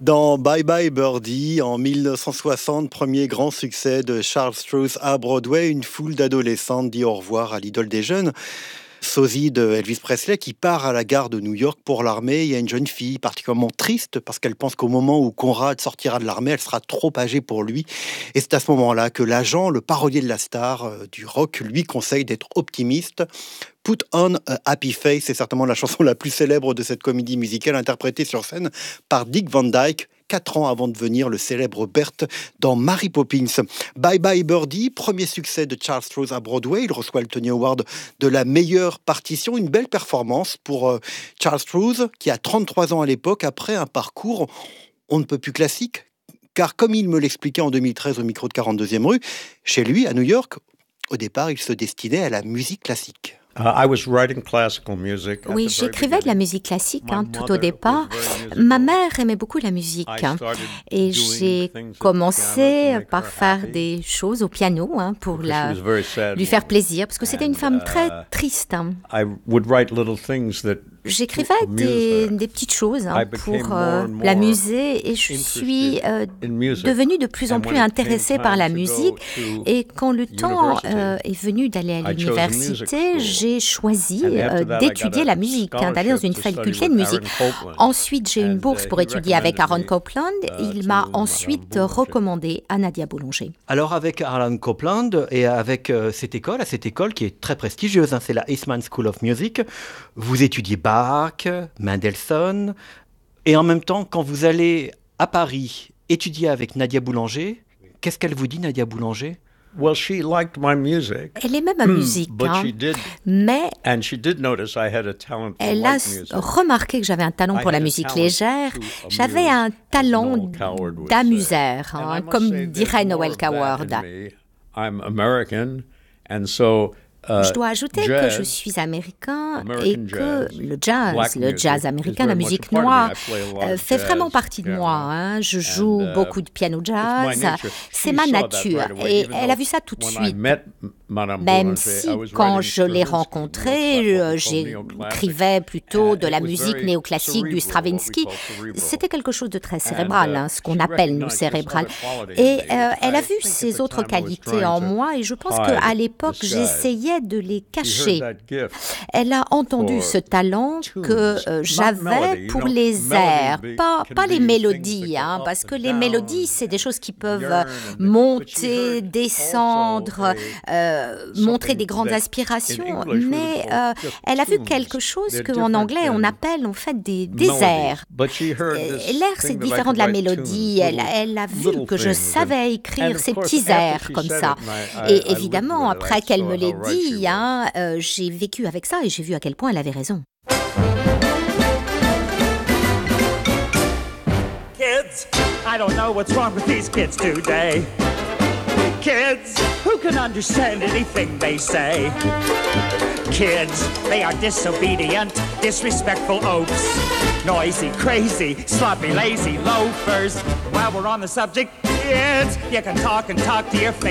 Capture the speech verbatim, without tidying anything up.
Dans Bye Bye Birdie, en mille neuf cent soixante, premier grand succès de Charles Strouse à Broadway, une foule d'adolescentes dit au revoir à l'idole des jeunes. Sosie de Elvis Presley qui part à la gare de New York pour l'armée. Il y a une jeune fille particulièrement triste parce qu'elle pense qu'au moment où Conrad sortira de l'armée, elle sera trop âgée pour lui. Et c'est à ce moment-là que l'agent, le parolier de la star euh, du rock, lui conseille d'être optimiste. Put on a Happy Face, c'est certainement la chanson la plus célèbre de cette comédie musicale interprétée sur scène par Dick Van Dyke, quatre ans avant de devenir le célèbre Bert dans Mary Poppins. Bye Bye Birdie, premier succès de Charles Strouse à Broadway. Il reçoit le Tony Award de la meilleure partition. Une belle performance pour euh, Charles Strouse, qui a trente-trois ans à l'époque, après un parcours on ne peut plus classique. Car comme il me l'expliquait en deux mille treize au micro de quarante-deuxième rue, chez lui, à New York, au départ, il se destinait à la musique classique. Oui, j'écrivais de la musique classique hein, tout au départ. Ma mère aimait beaucoup la musique hein, et j'ai commencé par faire des choses au piano hein, pour la, lui faire plaisir parce que c'était une femme très triste. Hein. J'écrivais des, des petites choses hein, pour euh, l'amuser et je suis euh, devenue de plus en plus intéressée par la musique. Et quand le temps euh, est venu d'aller à l'université, j'ai choisi euh, d'étudier la musique, hein, d'aller dans une faculté de musique. Ensuite, j'ai une bourse pour étudier avec Aaron Copland. Il m'a ensuite recommandé à Nadia Boulanger. Alors avec Aaron Copland et avec euh, cette école, à cette école qui est très prestigieuse, hein, c'est la Eastman School of Music, vous étudiez Bach, Mendelssohn, et en même temps, quand vous allez à Paris étudier avec Nadia Boulanger, qu'est-ce qu'elle vous dit, Nadia Boulanger ? Elle aimait ma musique, hein, mais elle a remarqué que j'avais un talent pour la musique légère. J'avais un talent d'amuseur, hein, comme dirait Noel Coward. Je dois ajouter que je suis américain et que le jazz, le jazz américain, la musique noire, euh, fait vraiment partie de moi. Hein. Je joue beaucoup de piano jazz, c'est ma nature. Et elle a vu ça tout de suite. Même si, quand je l'ai rencontrée, j'écrivais plutôt de la musique néoclassique du Stravinsky. C'était quelque chose de très cérébral, hein, ce qu'on appelle nous cérébral. Et euh, elle a vu ces autres qualités en moi et je pense qu'à l'époque, j'essayais de les cacher. Elle a entendu ce talent que euh, j'avais pour les airs, pas, pas les mélodies, hein, parce que les mélodies, c'est des choses qui peuvent monter, descendre, euh, montrer des grandes aspirations, mais euh, elle a vu quelque chose qu'en anglais, on appelle en fait des, des airs. Et l'air, c'est différent de la mélodie. Elle, elle a vu que je savais écrire ces petits airs comme ça. Et évidemment, après qu'elle me l'ait dit, hein, euh, j'ai vécu avec ça et j'ai vu à quel point elle avait raison. Kids, I don't know what's wrong with these kids today. Kids, who can understand anything they say? Kids, they are disobedient, disrespectful oafs. Noisy, crazy, sloppy, lazy loafers. While we're on the subject, kids, you can talk and talk to your face.